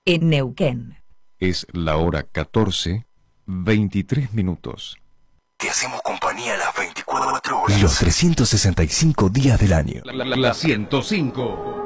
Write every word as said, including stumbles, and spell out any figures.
en Neuquén. Es la hora catorce, veintitrés minutos. Te hacemos compañía las veinticuatro horas. Los trescientos sesenta y cinco días del año. La, la, la ciento cinco.